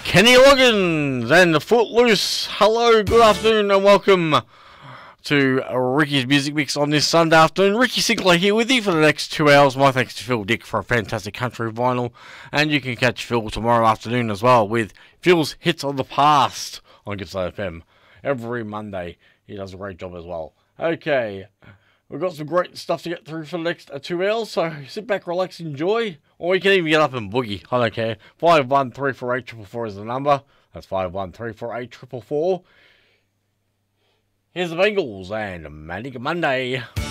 Kenny Loggins and the Footloose. Hello, good afternoon, and welcome to Ricky's Music Mix on this Sunday afternoon. Ricky Sinclair here with you for the next 2 hours. My thanks to Phil Dick for a fantastic country vinyl. And you can catch Phil tomorrow afternoon as well with Phil's Hits of the Past on Gippsland FM every Monday. He does a great job as well. Okay, we've got some great stuff to get through for the next 2 hours, so sit back, relax, enjoy. Or you can even get up and boogie. I don't care. 5134844 is the number. That's 5134844. Here's the Bengals and Manic Monday.